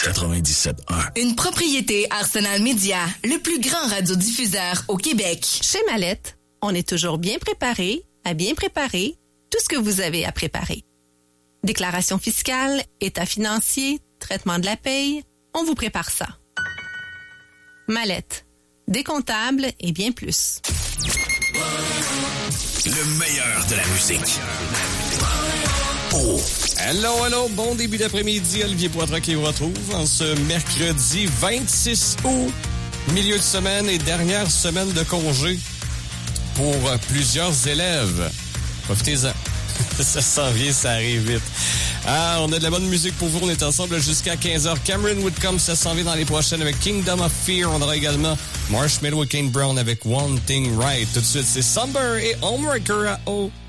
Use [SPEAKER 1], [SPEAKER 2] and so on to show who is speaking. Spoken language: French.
[SPEAKER 1] 97.1.
[SPEAKER 2] Une propriété Arsenal Media, le plus grand radiodiffuseur au Québec.
[SPEAKER 3] Chez Mallette, on est toujours bien préparé à bien préparer tout ce que vous avez à préparer. Déclaration fiscale, état financier, traitement de la paye, on vous prépare ça. Mallette, décomptable et bien plus.
[SPEAKER 1] Le meilleur de la musique. Oh.
[SPEAKER 4] Hello, bon début d'après-midi. Olivier Poitras qui vous retrouve en ce mercredi 26 août, milieu de semaine et dernière semaine de congé pour plusieurs élèves. Profitez-en. Ça s'en vient, ça arrive vite. On a de la bonne musique pour vous. On est ensemble jusqu'à 15h. Cameron Whitcomb, ça s'en vient dans les prochaines avec Kingdom of Fear. On aura également Marshmello et Kane Brown avec One Thing Right. Tout de suite, c'est Somber et Homewrecker à O.